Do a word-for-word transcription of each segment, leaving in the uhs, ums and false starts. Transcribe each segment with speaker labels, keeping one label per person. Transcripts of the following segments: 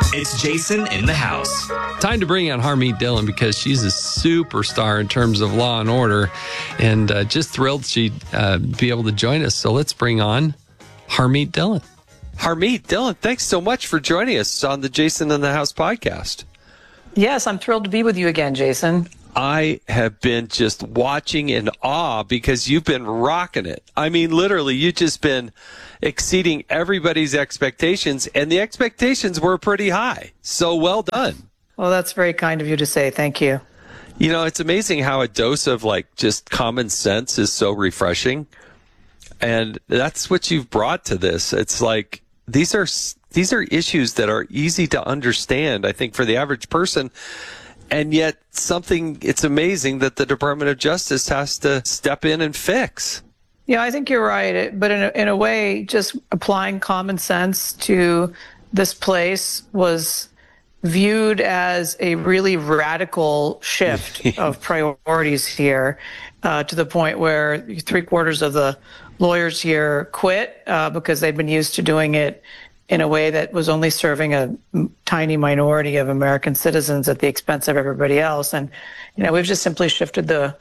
Speaker 1: It's Jason in the house.
Speaker 2: Time to bring on Harmeet Dillon because she's a superstar in terms of law and order, and uh, just thrilled she'd uh, be able to join us. So let's bring on Harmeet Dillon. Harmeet Dillon, thanks so much for joining us on the Jason in the House podcast.
Speaker 3: Yes, I'm thrilled to be with you again, Jason.
Speaker 2: I have been just watching in awe because you've been rocking it. I mean, literally, you've just been exceeding everybody's expectations, and the expectations were pretty high. So well done.
Speaker 3: Well, that's very kind of you to say. Thank you.
Speaker 2: You know, it's amazing how a dose of like just common sense is so refreshing. And that's what you've brought to this. It's like these are these are issues that are easy to understand, I think, for the average person. And yet something, it's amazing that the Department of Justice has to step in and fix.
Speaker 3: Yeah, I think you're right. But in a, in a way, just applying common sense to this place was viewed as a really radical shift of priorities here, uh, to the point where three quarters of the lawyers here quit uh, because they'd been used to doing it in a way that was only serving a tiny minority of American citizens at the expense of everybody else. And, you know, we've just simply shifted the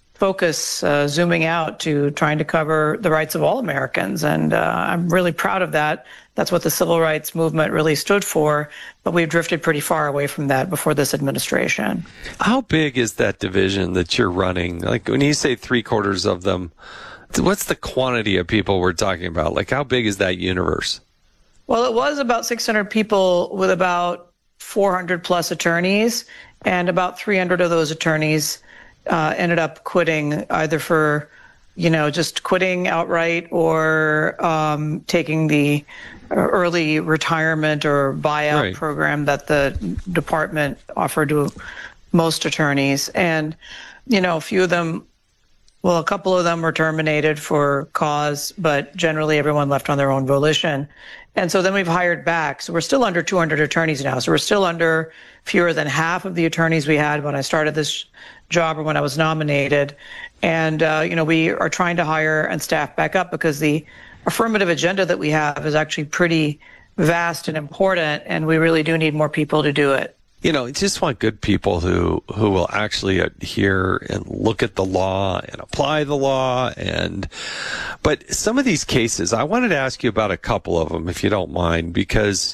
Speaker 3: focus, uh, zooming out to trying to cover the rights of all Americans. And uh, I'm really proud of that. That's what the civil rights movement really stood for. But we've drifted pretty far away from that before this administration.
Speaker 2: How big is that division that you're running? Like when you say three quarters of them, what's the quantity of people we're talking about? Like how big is that universe?
Speaker 3: Well, it was about six hundred people with about four hundred plus attorneys, and about three hundred of those attorneys uh, ended up quitting either for, you know, just quitting outright or um, taking the early retirement or buyout
Speaker 2: right.
Speaker 3: program that the department offered to most attorneys. And, you know, a few of them, well, a couple of them were terminated for cause, but generally everyone left on their own volition. And so then we've hired back. So we're still under two hundred attorneys now. So we're still under fewer than half of the attorneys we had when I started this job or when I was nominated. And, uh, you know, we are trying to hire and staff back up because the affirmative agenda that we have is actually pretty vast and important, and we really do need more people to do it.
Speaker 2: You know, you just want good people who, who will actually adhere and look at the law and apply the law. And, but some of these cases, I wanted to ask you about a couple of them, if you don't mind, because,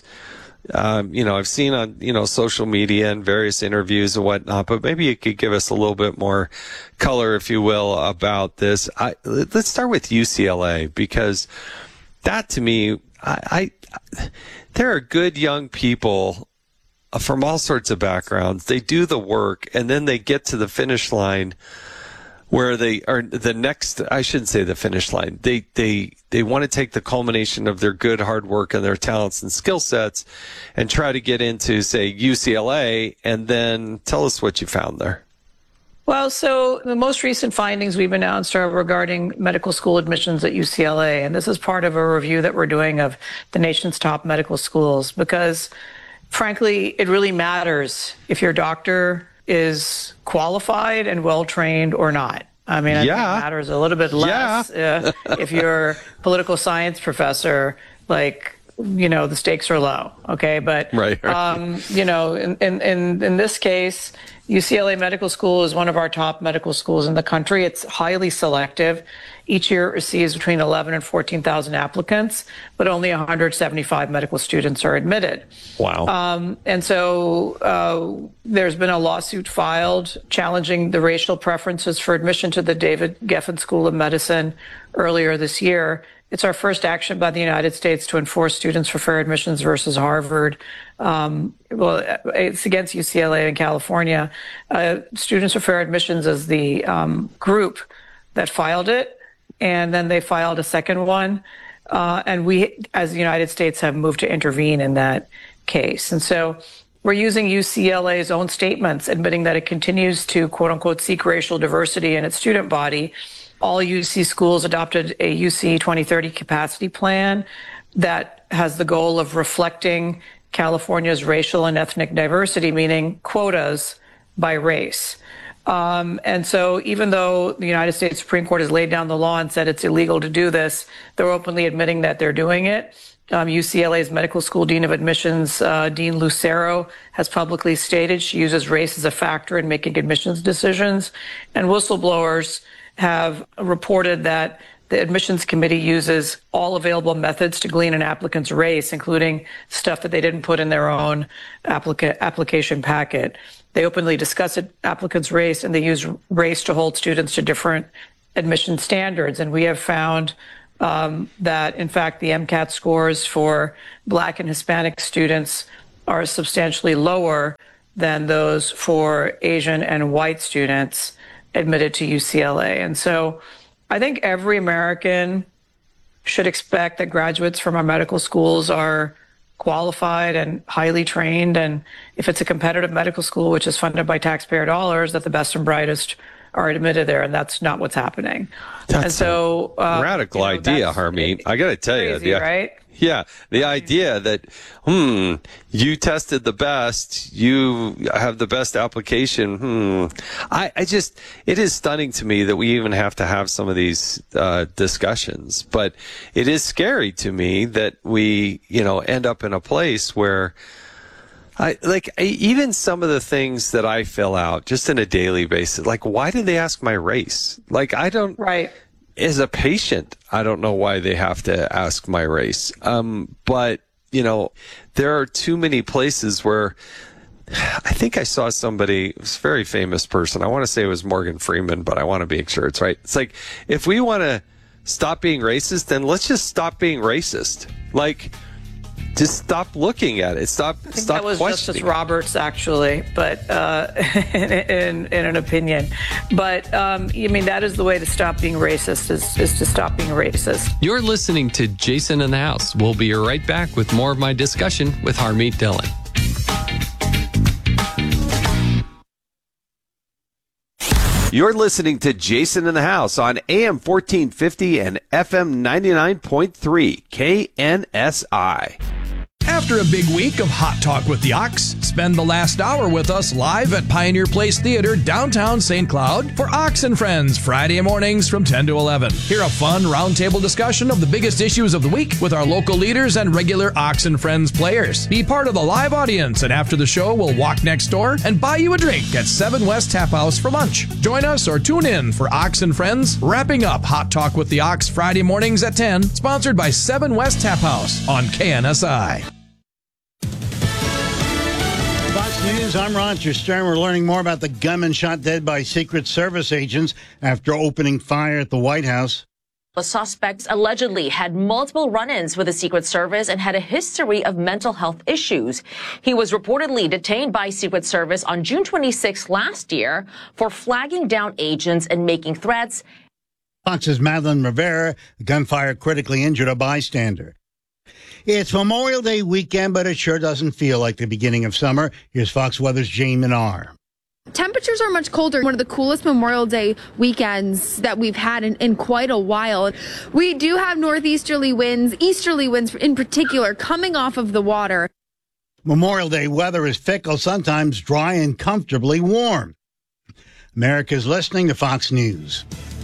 Speaker 2: um, you know, I've seen on, you know, social media and various interviews and whatnot, but maybe you could give us a little bit more color, if you will, about this. I, let's start with U C L A, because that to me, I, I there are good young people from all sorts of backgrounds. They do the work and then they get to the finish line where they are the next, I shouldn't say the finish line. They, they, they want to take the culmination of their good hard work and their talents and skill sets and try to get into, say, U C L A, and then tell us what you found there.
Speaker 3: Well, so the most recent findings we've announced are regarding medical school admissions at U C L A. And this is part of a review that we're doing of the nation's top medical schools, because frankly, it really matters if your doctor is qualified and well-trained or not. I mean, I
Speaker 2: yeah.
Speaker 3: think it matters a little bit less
Speaker 2: yeah.
Speaker 3: uh, if you're a political science professor, like, you know, the stakes are low, okay? But,
Speaker 2: right, right.
Speaker 3: Um, you know, in, in, in, in this case, U C L A Medical School is one of our top medical schools in the country. It's highly selective. Each year it receives between eleven and fourteen thousand applicants, but only one hundred seventy-five medical students are admitted.
Speaker 2: Wow.
Speaker 3: Um, and so uh, there's been a lawsuit filed challenging the racial preferences for admission to the David Geffen School of Medicine earlier this year. It's our first action by the United States to enforce students for fair admissions versus Harvard. Um, well, it's against U C L A in California. Uh, Students for Fair Admissions is the um, group that filed it, and then they filed a second one. Uh, and we, as the United States, have moved to intervene in that case. And so we're using U C L A's own statements admitting that it continues to, quote unquote, seek racial diversity in its student body. All U C schools adopted a U C twenty thirty capacity plan that has the goal of reflecting California's racial and ethnic diversity, meaning quotas by race. Um, and so even though the United States Supreme Court has laid down the law and said it's illegal to do this, they're openly admitting that they're doing it. Um, U C L A's Medical School Dean of Admissions, uh, Dean Lucero, has publicly stated she uses race as a factor in making admissions decisions. And whistleblowers have reported that the admissions committee uses all available methods to glean an applicant's race, including stuff that they didn't put in their own applica- application packet. They openly discuss an applicant's race, and they use race to hold students to different admission standards. And we have found um, that, in fact, the MCAT scores for Black and Hispanic students are substantially lower than those for Asian and white students admitted to U C L A. And so I think every American should expect that graduates from our medical schools are qualified and highly trained. And if it's a competitive medical school, which is funded by taxpayer dollars, that the best and brightest are admitted there. And that's not what's happening.
Speaker 2: That's
Speaker 3: and so,
Speaker 2: a
Speaker 3: uh,
Speaker 2: radical
Speaker 3: you know,
Speaker 2: idea, Harmeet. I got to tell
Speaker 3: crazy,
Speaker 2: you. The,
Speaker 3: right?
Speaker 2: Yeah. The idea that, hmm, you tested the best, you have the best application. Hmm. I, I just, it is stunning to me that we even have to have some of these uh, discussions. But it is scary to me that we, you know, end up in a place where I like I, even some of the things that I fill out just on a daily basis. Like, why do they ask my race? Like, I don't. Right. As a patient, I don't know why they have to ask my race. Um, but, you know, there are too many places where I think I saw somebody, it was a very famous person. I want to say it was Morgan Freeman, but I want to be sure it's right. It's like, if we want to stop being racist, then let's just stop being racist. Like, just stop looking at it. Stop,
Speaker 3: I think
Speaker 2: stop
Speaker 3: that was
Speaker 2: questioning.
Speaker 3: Justice Roberts, actually, but uh, in, in, in an opinion. But um, I mean, that is the way to stop being racist, is, is to stop being racist.
Speaker 4: You're listening to Jason in the House. We'll be right back with more of my discussion with Harmeet Dillon.
Speaker 2: You're listening to Jason in the House on A M fourteen fifty and F M ninety-nine point three K N S I.
Speaker 5: After a big week of Hot Talk with the Ox, spend the last hour with us live at Pioneer Place Theater, downtown Saint Cloud, for Ox and Friends, Friday mornings from ten to eleven. Hear a fun roundtable discussion of the biggest issues of the week with our local leaders and regular Ox and Friends players. Be part of the live audience, and after the show, we'll walk next door and buy you a drink at seven West Tap House for lunch. Join us or tune in for Ox and Friends, wrapping up Hot Talk with the Ox Friday mornings at ten, sponsored by seven West Tap House on K N S I.
Speaker 6: Fox News, I'm Roger Stern. We're learning more about the gunman shot dead by Secret Service agents after opening fire at the White House.
Speaker 7: The suspects allegedly had multiple run-ins with the Secret Service and had a history of mental health issues. He was reportedly detained by Secret Service on June twenty-sixth last year for flagging down agents and making threats.
Speaker 6: Fox's Madeline Rivera, gunfire critically injured a bystander. It's Memorial Day weekend, but it sure doesn't feel like the beginning of summer. Here's Fox Weather's Jane Minar.
Speaker 8: Temperatures are much colder. One of the coolest Memorial Day weekends that we've had in, in quite a while. We do have northeasterly winds, easterly winds in particular, coming off of the water.
Speaker 6: Memorial Day weather is fickle, sometimes dry and comfortably warm. America's listening to Fox News.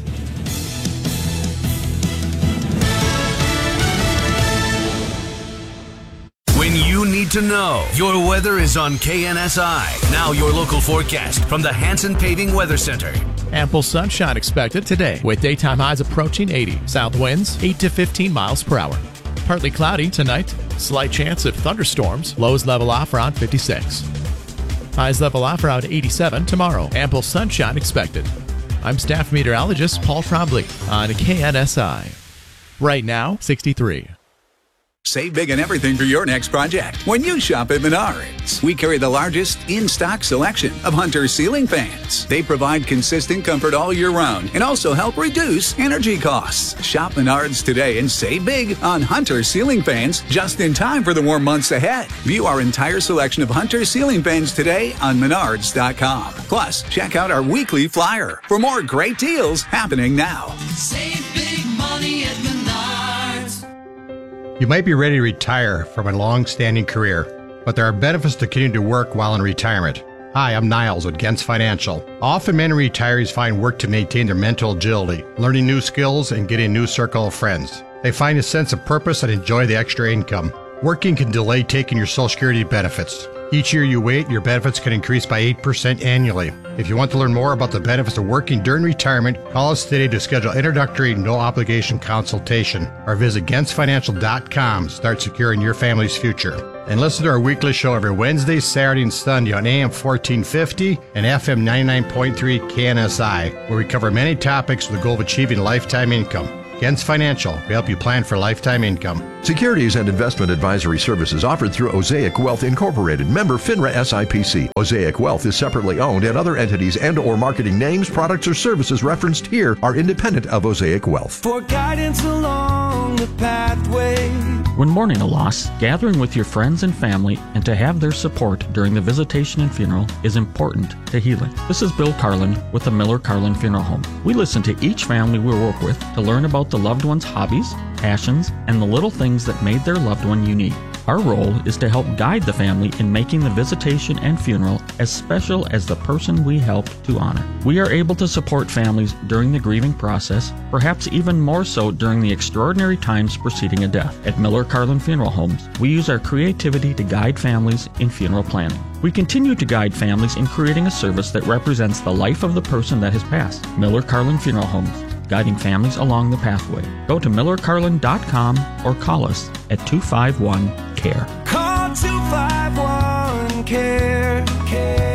Speaker 9: When you need to know, your weather is on K N S I. Now your local forecast from the Hanson Paving Weather Center.
Speaker 10: Ample sunshine expected today with daytime highs approaching eighty. South winds eight to fifteen miles per hour. Partly cloudy tonight. Slight chance of thunderstorms. Lows level off around fifty-six. Highs level off around eighty-seven tomorrow. Ample sunshine expected. I'm staff meteorologist Paul Trombley on K N S I. Right now, sixty-three.
Speaker 11: Save big on everything for your next project when you shop at Menards. We carry the largest in-stock selection of Hunter ceiling fans. They provide consistent comfort all year round and also help reduce energy costs. Shop Menards today and save big on Hunter ceiling fans just in time for the warm months ahead. View our entire selection of Hunter ceiling fans today on Menards dot com. Plus, check out our weekly flyer for more great deals happening now.
Speaker 12: Save big money at Menards.
Speaker 13: You might be ready to retire from a long-standing career, but there are benefits to continuing to work while in retirement. Hi, I'm Niles with Gens Financial. Often many retirees find work to maintain their mental agility, learning new skills, and getting a new circle of friends. They find a sense of purpose and enjoy the extra income. Working can delay taking your Social Security benefits. Each year you wait, your benefits can increase by eight percent annually. If you want to learn more about the benefits of working during retirement, call us today to schedule introductory no-obligation consultation or visit gens financial dot com. Start securing your family's future. And listen to our weekly show every Wednesday, Saturday, and Sunday on A M fourteen fifty and F M ninety-nine point three K N S I, where we cover many topics with the goal of achieving lifetime income. Gens Financial, we help you plan for lifetime income.
Speaker 14: Securities and investment advisory services offered through Osaic Wealth Incorporated, member FINRA S I P C. Osaic Wealth is separately owned, and other entities and or marketing names, products, or services referenced here are independent of Osaic Wealth.
Speaker 12: For guidance along the pathway.
Speaker 15: When mourning a loss, gathering with your friends and family and to have their support during the visitation and funeral is important to healing. This is Bill Carlin with the Miller Carlin Funeral Home. We listen to each family we work with to learn about the loved one's hobbies, passions, and the little things that made their loved one unique. Our role is to help guide the family in making the visitation and funeral as special as the person we helped to honor. We are able to support families during the grieving process, perhaps even more so during the extraordinary times preceding a death. At Miller Carlin Funeral Homes, we use our creativity to guide families in funeral planning. We continue to guide families in creating a service that represents the life of the person that has passed. Miller Carlin Funeral Homes, guiding families along the pathway. Go to miller carlin dot com or call us at two five one C A R E.
Speaker 12: Call two five one C A R E.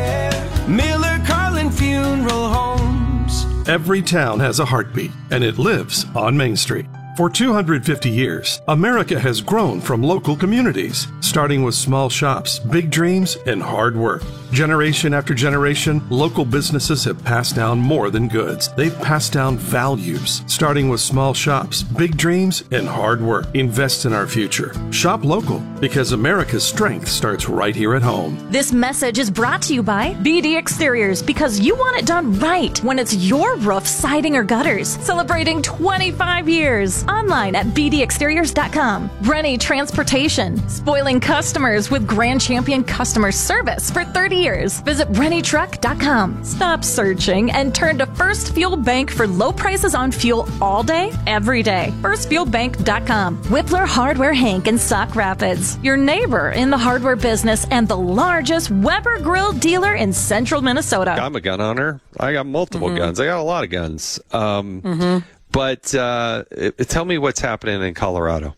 Speaker 12: Care. Miller Carlin Funeral Homes.
Speaker 16: Every town has a heartbeat, and it lives on Main Street. For two hundred fifty years, America has grown from local communities, starting with small shops, big dreams, and hard work. Generation after generation, local businesses have passed down more than goods. They've passed down values, starting with small shops, big dreams, and hard work. Invest in our future. Shop local, because America's strength starts right here at home.
Speaker 17: This message is brought to you by B D Exteriors, because you want it done right when it's your roof, siding, or gutters. Celebrating twenty-five years. Online at b d exteriors dot com. Rennie Transportation, spoiling customers with Grand Champion customer service for thirty years. Visit rennie truck dot com. Stop searching and turn to First Fuel Bank for low prices on fuel all day, every day. first fuel bank dot com. Whippler Hardware Hank in Sauk Rapids, your neighbor in the hardware business and the largest Weber Grill dealer in central Minnesota.
Speaker 2: I'm a gun owner. I got multiple
Speaker 3: Mm-hmm.
Speaker 2: guns. I got a lot of guns. Um,
Speaker 3: Mm-hmm.
Speaker 2: But uh, tell me what's happening in Colorado.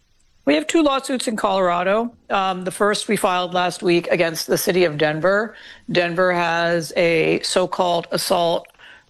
Speaker 3: We have two lawsuits in Colorado. Um, the first we filed last week against the city of Denver. Denver has a so-called assault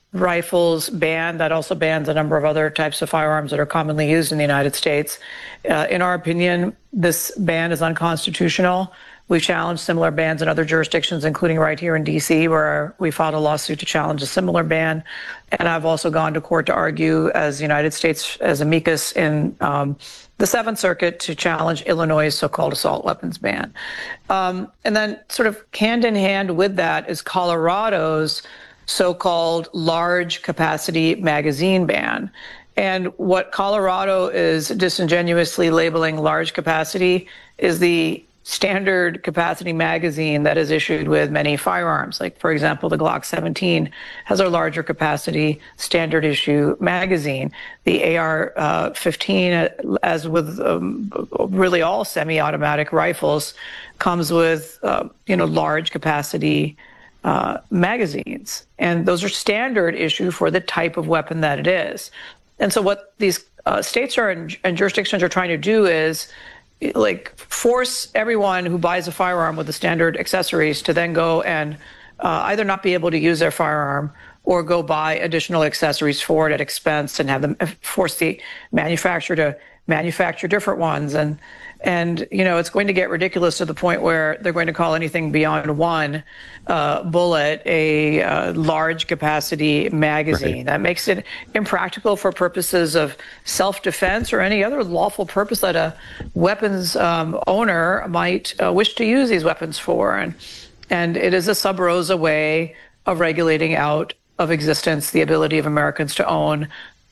Speaker 3: rifles ban that also bans a number of other types of firearms that are commonly used in the United States. Uh, in our opinion, this ban is unconstitutional. We've challenged similar bans in other jurisdictions, including right here in D C, where we filed a lawsuit to challenge a similar ban. And I've also gone to court to argue as the United States, as amicus in um, the Seventh Circuit, to challenge Illinois' so-called assault weapons ban. Um, and then sort of hand in hand with that is Colorado's so-called large capacity magazine ban. And what Colorado is disingenuously labeling large capacity is the standard capacity magazine that is issued with many firearms. Like, for example, the Glock seventeen has a larger capacity standard issue magazine. The A R fifteen, as with um, really all semi-automatic rifles, comes with, uh, you know, large capacity uh, magazines. And those are standard issue for the type of weapon that it is. And so what these uh, states are and, and jurisdictions are trying to do is like force everyone who buys a firearm with the standard accessories to then go and uh, either not be able to use their firearm or go buy additional accessories for it at expense and have them force the manufacturer to manufacture different ones. And, and you know, it's going to get ridiculous to the point where they're going to call anything beyond one uh, bullet a uh, large capacity magazine. Right. That makes it impractical for purposes of self-defense or any other lawful purpose that a weapons um, owner might uh, wish to use these weapons for. And, and it is a sub rosa way of regulating out of existence the ability of Americans to own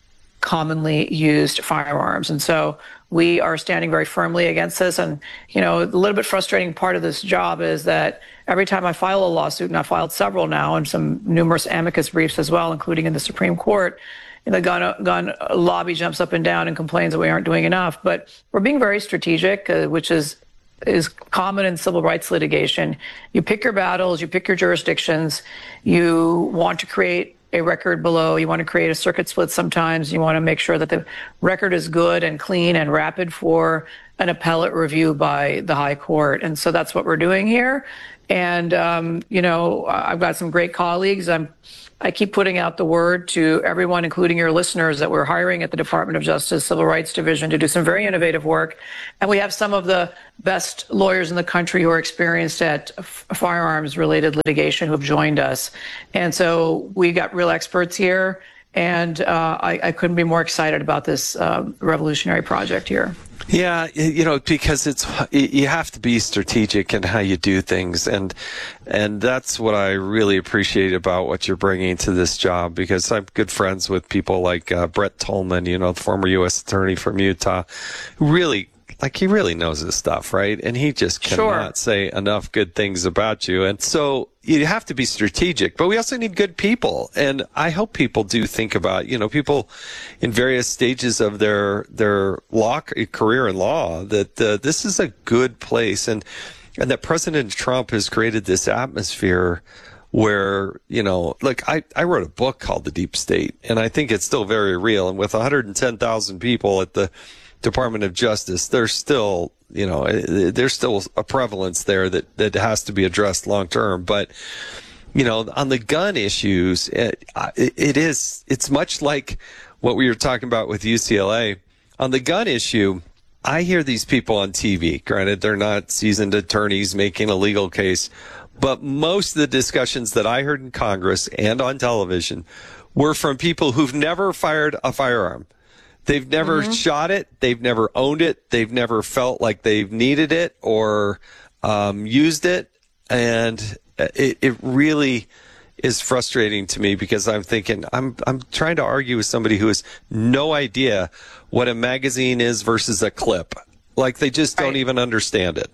Speaker 3: commonly used firearms. And so we are standing very firmly against this. And, you know, a little bit frustrating part of this job is that every time I file a lawsuit, and I've filed several now and some numerous amicus briefs as well, including in the Supreme Court, the gun, gun lobby jumps up and down and complains that we aren't doing enough. But we're being very strategic, uh, which is is common in civil rights litigation. You pick your battles, you pick your jurisdictions, you want to create a record below, you want to create a circuit split sometimes, you want to make sure that the record is good and clean and rapid for an appellate review by the high court. And so that's what we're doing here. And, um, you know, I've got some great colleagues. I'm I keep putting out the word to everyone, including your listeners, that we're hiring at the Department of Justice Civil Rights Division to do some very innovative work. And we have some of the best lawyers in the country who are experienced at f- firearms-related litigation who have joined us. And so we got real experts here. And uh, I, I couldn't be more excited about this uh, revolutionary project here.
Speaker 2: Yeah, you know, because it's you have to be strategic in how you do things, and and that's what I really appreciate about what you're bringing to this job. Because I'm good friends with people like uh, Brett Tolman, you know, the former U S attorney from Utah, who really. Like, he really knows his stuff, right? And he just cannot sure. say enough good things about you. And so you have to be strategic, but we also need good people. And I hope people do think about, you know, people in various stages of their, their law career in law, that uh, this is a good place. And, and that President Trump has created this atmosphere where, you know, look, I, I wrote a book called The Deep State, and I think it's still very real. And with one hundred ten thousand people at the Department of Justice, there's still, you know, there's still a prevalence there that, that has to be addressed long term. But, you know, on the gun issues, it, it is, it's much like what we were talking about with U C L A. On the gun issue, I hear these people on T V. Granted, they're not seasoned attorneys making a legal case, but most of the discussions that I heard in Congress and on television were from people who've never fired a firearm. They've never mm-hmm. shot it. They've never owned it. They've never felt like they've needed it or um, used it. And it, it really is frustrating to me, because I'm thinking, I'm I'm trying to argue with somebody who has no idea what a magazine is versus a clip. Like, they just don't right. even understand it.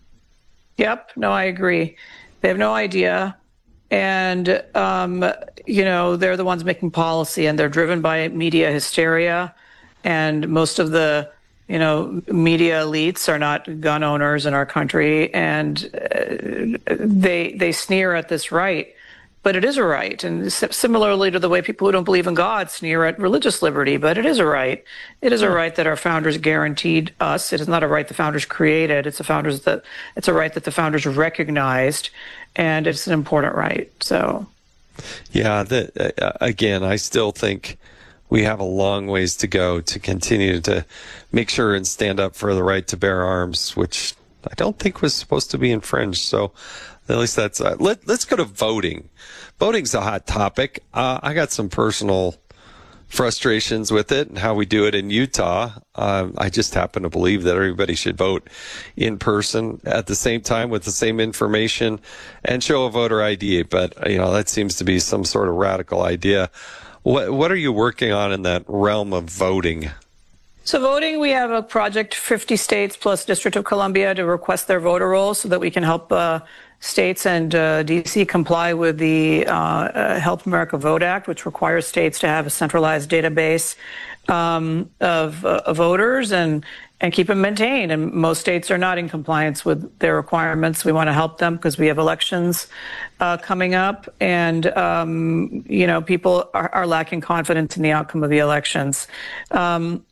Speaker 3: Yep. No, I agree. They have no idea. And, um, you know, they're the ones making policy, and they're driven by media hysteria. And most of the, you know, media elites are not gun owners in our country, and uh, they they sneer at this right, but it is a right. And similarly to the way people who don't believe in God sneer at religious liberty, but it is a right. It is a right that our founders guaranteed us. It is not a right the founders created. It's a founders that it's a right that the founders recognized, and it's an important right. So,
Speaker 2: yeah, the, uh, again, I still think we have a long ways to go to continue to make sure and stand up for the right to bear arms, which I don't think was supposed to be infringed. So at least that's, uh, let, let's go to voting. Voting's a hot topic. Uh, I got some personal frustrations with it and how we do it in Utah. Um, I just happen to believe that everybody should vote in person at the same time with the same information and show a voter I D. But, you know, that seems to be some sort of radical idea. What what are you working on in that realm of voting?
Speaker 3: So voting, we have a project, fifty states plus District of Columbia, to request their voter rolls so that we can help uh, states and uh, D C comply with the uh, Help America Vote Act, which requires states to have a centralized database um, of, uh, of voters and and keep them maintained. And most states are not in compliance with their requirements. We want to help them because we have elections uh, coming up, and um, you know, people are, are lacking confidence in the outcome of the elections. Um,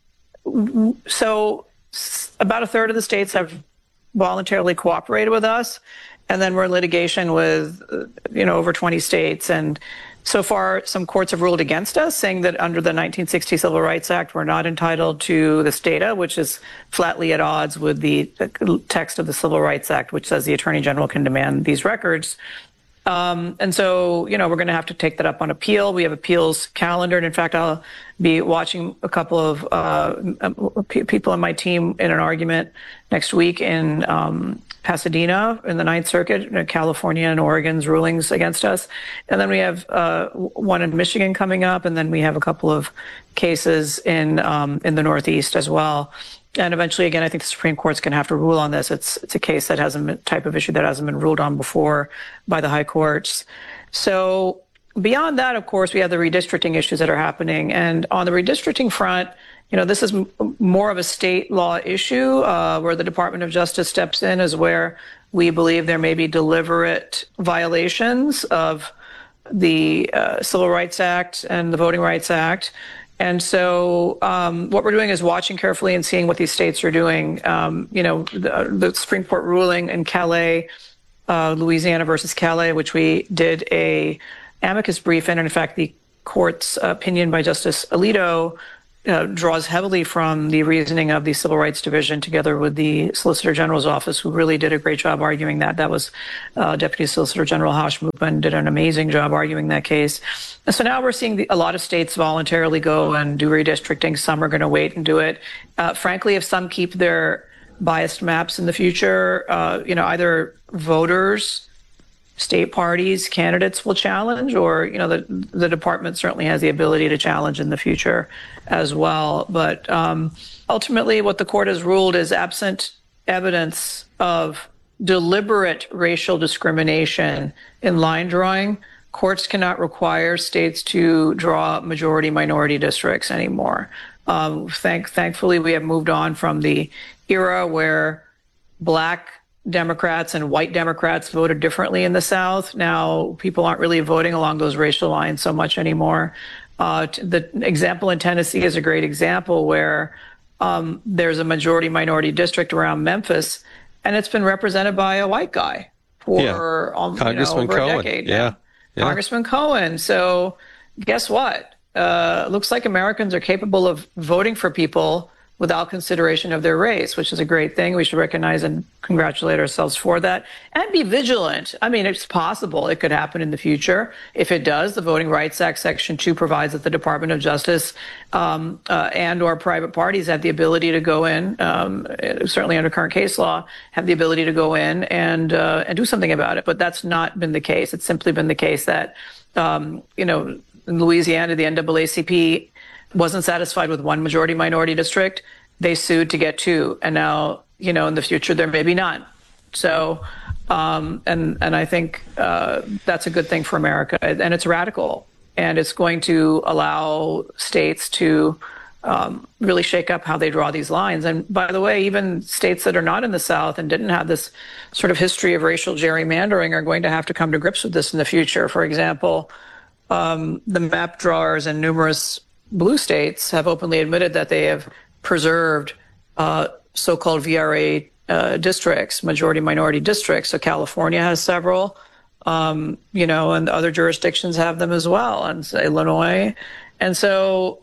Speaker 3: so about a third of the states have voluntarily cooperated with us, and then we're in litigation with you know over twenty states. And so far, some courts have ruled against us, saying that under the nineteen sixty Civil Rights Act, we're not entitled to this data, which is flatly at odds with the text of the Civil Rights Act, which says the Attorney General can demand these records. Um, and so, you know, we're going to have to take that up on appeal. We have appeals calendared. In fact, I'll be watching a couple of uh, p- people on my team in an argument next week in um, Pasadena in the Ninth Circuit, California and Oregon's rulings against us. And then we have uh, one in Michigan coming up, and then we have a couple of cases in um, in the Northeast as well. And eventually, again, I think the Supreme Court's going to have to rule on this. It's it's a case that hasn't been, type of issue that hasn't been ruled on before by the high courts. So, beyond that, of course, we have the redistricting issues that are happening. And on the redistricting front, you know, this is m- more of a state law issue uh, where the Department of Justice steps in, is where we believe there may be deliberate violations of the uh, Civil Rights Act and the Voting Rights Act. And so um, what we're doing is watching carefully and seeing what these states are doing. Um, you know, the, the Supreme Court ruling in Calais, uh, Louisiana versus Calais, which we did a amicus brief in. And in fact, the court's opinion by Justice Alito uh, draws heavily from the reasoning of the Civil Rights Division together with the Solicitor General's office, who really did a great job arguing that. That was uh, Deputy Solicitor General Hash Mupin did an amazing job arguing that case. And so now we're seeing the, a lot of states voluntarily go and do redistricting. Some are going to wait and do it. Uh, frankly, if some keep their biased maps in the future, uh, you know, either voters, state parties, candidates will challenge, or, you know, the the department certainly has the ability to challenge in the future as well. But um, ultimately, what the court has ruled is, absent evidence of deliberate racial discrimination in line drawing, courts cannot require states to draw majority-minority districts anymore. Um, thank, thankfully, we have moved on from the era where black Democrats and white Democrats voted differently in the South. Now people aren't really voting along those racial lines so much anymore. Uh, the example in Tennessee is a great example where um, there's a majority-minority district around Memphis, and it's been represented by a white guy for
Speaker 2: yeah.
Speaker 3: um,
Speaker 2: Congressman
Speaker 3: you know, over
Speaker 2: Cohen.
Speaker 3: a decade
Speaker 2: yeah.
Speaker 3: now.
Speaker 2: yeah.
Speaker 3: Congressman Cohen. So guess what? Uh, looks like Americans are capable of voting for people without consideration of their race, which is a great thing. We should recognize and congratulate ourselves for that, and be vigilant. I mean, it's possible it could happen in the future. If it does, the Voting Rights Act Section two provides that the Department of Justice um, uh, and or private parties have the ability to go in, um, certainly under current case law, have the ability to go in and uh, and do something about it. But that's not been the case. It's simply been the case that, um, you know, in Louisiana, the N double A C P wasn't satisfied with one majority minority district. They sued to get two. And now, you know, in the future, there may be none. So, um, and, and I think uh, that's a good thing for America. And it's radical. And it's going to allow states to um, really shake up how they draw these lines. And by the way, even states that are not in the South and didn't have this sort of history of racial gerrymandering are going to have to come to grips with this in the future. For example, um, the map drawers in numerous blue states have openly admitted that they have preserved uh, so-called V R A uh, districts, majority-minority districts. So California has several, um, you know, and other jurisdictions have them as well, and so Illinois. And so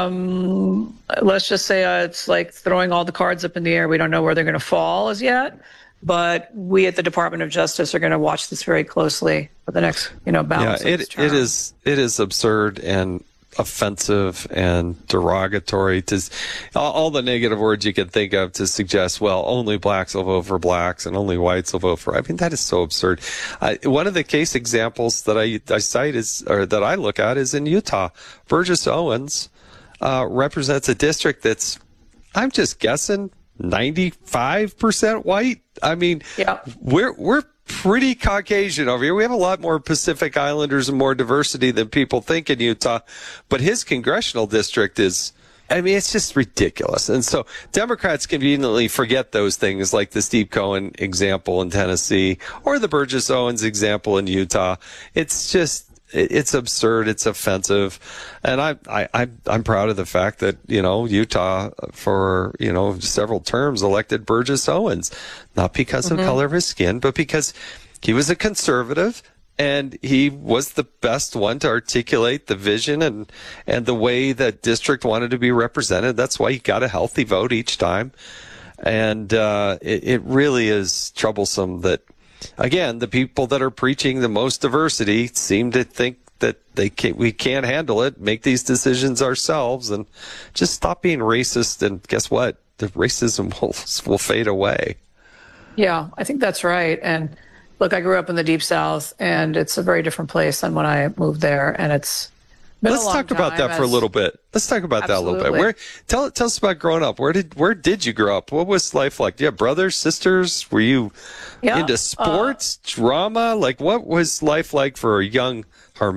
Speaker 3: um, let's just say uh, it's like throwing all the cards up in the air. We don't know where they're going to fall as yet, but we at the Department of Justice are going to watch this very closely for the next, you know, balance.
Speaker 2: Yeah,
Speaker 3: of this
Speaker 2: it
Speaker 3: term.
Speaker 2: it is it is absurd and offensive and derogatory to all, all the negative words you can think of to suggest, well, only blacks will vote for blacks and only whites will vote for. I mean, that is so absurd. Uh, one of the case examples that I, I cite is, or that I look at, is in Utah. Burgess Owens uh, represents a district that's, I'm just guessing, ninety-five percent white. I mean,
Speaker 3: yeah.
Speaker 2: we're we're pretty Caucasian over here. We have a lot more Pacific Islanders and more diversity than people think in Utah. But his congressional district is, I mean, it's just ridiculous. And so Democrats conveniently forget those things, like the Steve Cohen example in Tennessee or the Burgess Owens example in Utah. It's just, it's absurd. It's offensive. And I, I, I'm, I'm proud of the fact that, you know, Utah for, you know, several terms elected Burgess Owens, not because
Speaker 3: Mm-hmm.
Speaker 2: of color of his skin, but because he was a conservative and he was the best one to articulate the vision and, and the way that district wanted to be represented. That's why he got a healthy vote each time. And, uh, it, it really is troublesome that, again, the people that are preaching the most diversity seem to think that they can't, we can't handle it, make these decisions ourselves, and just stop being racist. And guess what? The racism will, will fade away.
Speaker 3: Yeah, I think that's right. And look, I grew up in the Deep South, and it's a very different place than when I moved there. And it's been
Speaker 2: Let's
Speaker 3: a long
Speaker 2: talk about
Speaker 3: time
Speaker 2: that for a
Speaker 3: as-
Speaker 2: little bit. Let's talk about that a little bit.
Speaker 3: Absolutely.
Speaker 2: Where tell tell us about growing up. Where did where did you grow up? What was life like? Do you have brothers, sisters? Were you
Speaker 3: Yeah,
Speaker 2: into sports, drama? Like, what was life like for a young Harmeet?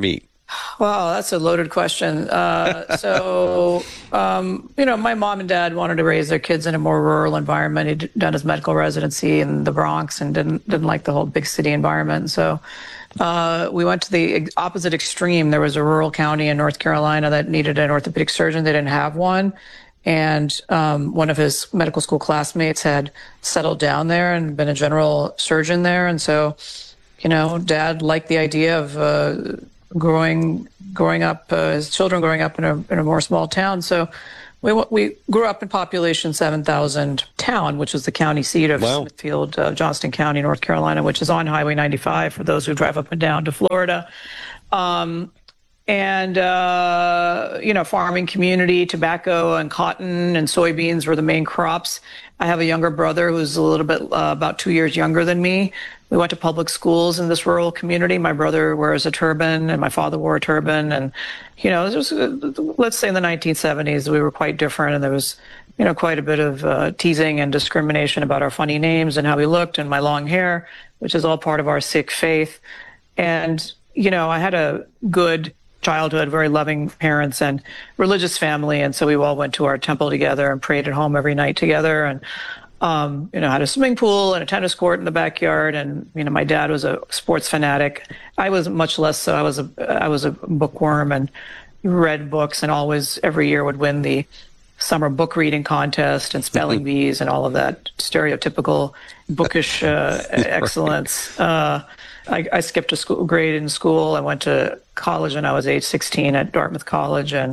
Speaker 3: Wow, that's a loaded question. Uh, so, um, you know, my mom and dad wanted to raise their kids in a more rural environment. He'd done his medical residency in the Bronx and didn't didn't like the whole big city environment. So uh, we went to the opposite extreme. There was a rural county in North Carolina that needed an orthopedic surgeon. They didn't have one. And um, one of his medical school classmates had settled down there and been a general surgeon there. And so, you know, Dad liked the idea of uh, growing growing up, uh, his children growing up in a in a more small town. So we we grew up in population seven thousand town, which was the county seat of wow. Smithfield, uh, Johnston County, North Carolina, which is on Highway ninety-five for those who drive up and down to Florida. Um, and, uh, you know, farming community, tobacco and cotton and soybeans were the main crops. I have a younger brother who's a little bit, uh, about two years younger than me. We went to public schools in this rural community. My brother wears a turban and my father wore a turban. And, you know, it was, let's say in the nineteen seventies, we were quite different. And there was, you know, quite a bit of uh, teasing and discrimination about our funny names and how we looked and my long hair, which is all part of our Sikh faith. And, you know, I had a good childhood, very loving parents and religious family. And so we all went to our temple together and prayed at home every night together. And, um, you know, had a swimming pool and a tennis court in the backyard. And, you know, my dad was a sports fanatic. I was much less so. I was a, I was a bookworm and read books and always every year would win the summer book reading contest and spelling bees and all of that stereotypical bookish uh, excellence. Uh, I, I skipped a school grade in school. I went to college when I was age sixteen at Dartmouth College, and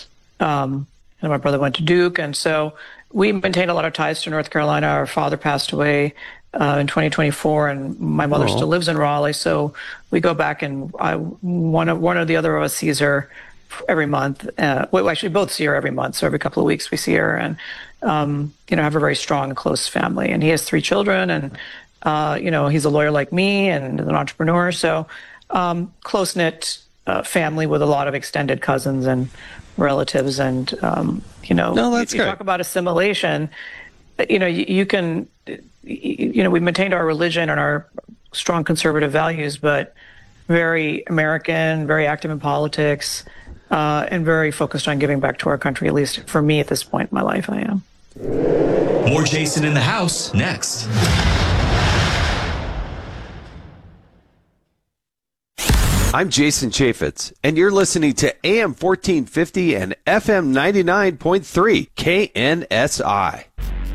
Speaker 3: um, and my brother went to Duke. And so we maintained a lot of ties to North Carolina. Our father passed away uh, in twenty twenty-four, and my mother
Speaker 2: Aww.
Speaker 3: still lives in Raleigh. So we go back, and I, one of one or the other of us sees her every month. Uh, well, actually, both see her every month. So every couple of weeks we see her, and um, you know, have a very strong and close family. And he has three children, and uh, you know, he's a lawyer like me and an entrepreneur. So um, close knit uh, family with a lot of extended cousins and relatives. And um, you know,
Speaker 2: no, that's
Speaker 3: you, you talk about assimilation. You know, you, you can, you know, we maintained our religion and our strong conservative values, but very American, very active in politics. Uh, and very focused on giving back to our country, at least for me at this point in my life, I am.
Speaker 1: More Jason in the House next.
Speaker 2: I'm Jason Chaffetz, and you're listening to A M fourteen fifty and F M ninety-nine point three K N S I.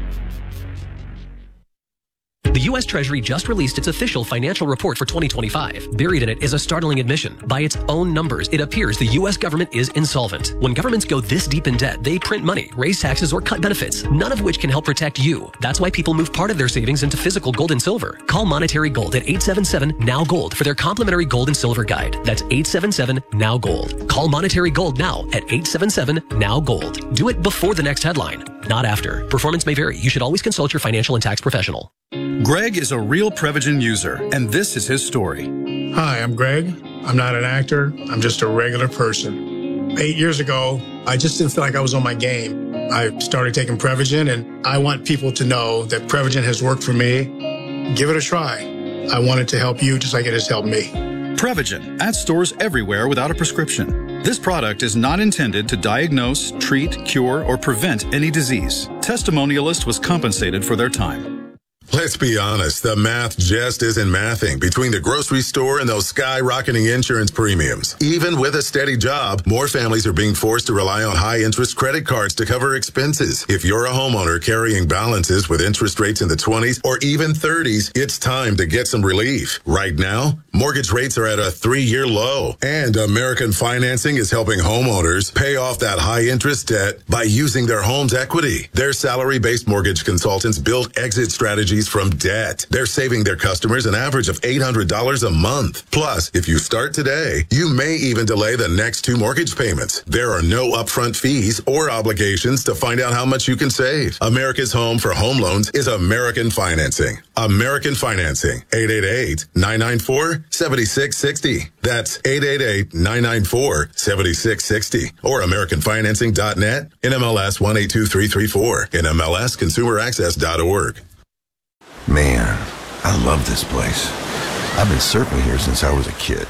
Speaker 18: The U S Treasury just released its official financial report for twenty twenty-five. Buried in it is a startling admission. By its own numbers, it appears the U S government is insolvent. When governments go this deep in debt, they print money, raise taxes, or cut benefits, none of which can help protect you. That's why people move part of their savings into physical gold and silver. Call Monetary Gold at eight seven seven, N O W Gold for their complimentary gold and silver guide. That's eight seven seven, N O W Gold. Call Monetary Gold now at eight seven seven, N O W Gold. Do it before the next headline, not after. Performance may vary. You should always consult your financial and tax professional.
Speaker 19: Greg is a real Prevagen user, and this is his story.
Speaker 20: Hi, I'm Greg. I'm not an actor. I'm just a regular person. Eight years ago, I just didn't feel like I was on my game. I started taking Prevagen, and I want people to know that Prevagen has worked for me. Give it a try. I want it to help you just like it has helped me.
Speaker 19: Prevagen, at stores everywhere without a prescription. This product is not intended to diagnose, treat, cure, or prevent any disease. Testimonialist was compensated for their time.
Speaker 21: Let's be honest, the math just isn't mathing between the grocery store and those skyrocketing insurance premiums. Even with a steady job, more families are being forced to rely on high-interest credit cards to cover expenses. If you're a homeowner carrying balances with interest rates in the twenties or even thirties, it's time to get some relief. Right now, mortgage rates are at a three-year low, and American Financing is helping homeowners pay off that high-interest debt by using their home's equity. Their salary-based mortgage consultants build exit strategies from debt. They're saving their customers an average of eight hundred dollars a month. Plus, if you start today, you may even delay the next two mortgage payments. There are no upfront fees or obligations to find out how much you can save. America's home for home loans is American Financing. American Financing. eight eight eight, nine nine four, seven six six zero. That's eight eight eight, nine nine four, seven six six zero. Or American Financing dot net. N M L S one eight two three three four. N M L S consumer access dot org.
Speaker 22: Man, I love this place. I've been surfing here since I was a kid.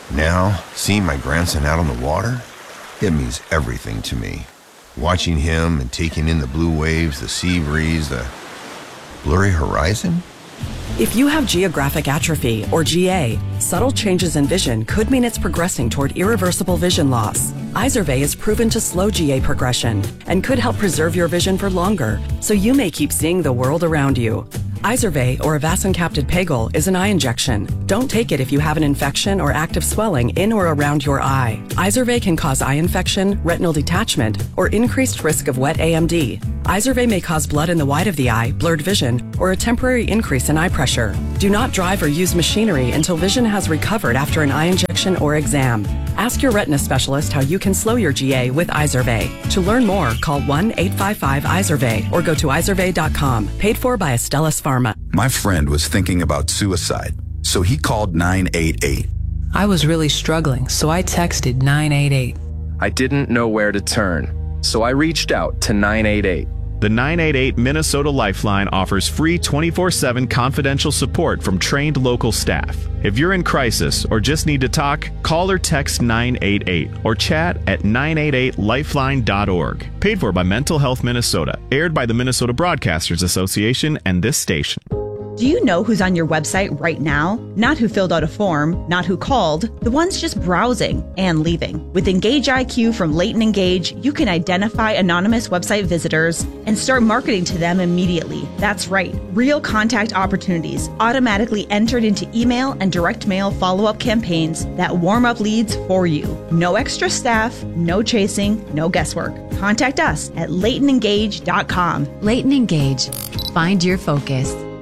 Speaker 4: Now, seeing my grandson out on the water, it means everything to me. Watching him and taking in the blue waves, the sea breeze, the blurry horizon.
Speaker 22: If you have geographic atrophy, or G A, subtle changes in vision could mean it's progressing toward irreversible vision loss. Izervay is proven to slow G A progression and could help preserve your vision for longer, so you may keep seeing the world around you. Izervay, or avacincaptad pegol, is an eye injection. Don't take it if you have an infection or active swelling in or around your eye. Izervay can cause eye infection, retinal detachment, or increased risk of wet A M D. Izervay may cause blood in the white of the eye, blurred vision, or a temporary increase in eye pressure. Do not drive or use machinery until vision has recovered after an eye injection or exam. Ask your retina specialist how you can slow your G A with Izervay. To learn more, call one eight five five Izervay or go to izervay dot com. Paid for by Astellas Pharma.
Speaker 23: My friend was thinking about suicide, so he called nine eight eight.
Speaker 24: I was really struggling, so I texted nine eight eight.
Speaker 25: I didn't know where to turn, so I reached out to nine eight eight.
Speaker 26: The nine eight eight Minnesota Lifeline offers free twenty-four seven confidential support from trained local staff. If you're in crisis or just need to talk, call or text nine eight eight or chat at nine eight eight lifeline dot org. Paid for by Mental Health Minnesota. Aired by the Minnesota Broadcasters Association and this station.
Speaker 27: Do you know who's on your website right now? Not who filled out a form, not who called, the ones just browsing and leaving. With Engage I Q from Leighton Engage, you can identify anonymous website visitors and start marketing to them immediately. That's right, real contact opportunities automatically entered into email and direct mail follow-up campaigns that warm up leads for you. No extra staff, no chasing, no guesswork. Contact us at leighton engage dot com.
Speaker 28: Leighton Engage. Find your focus.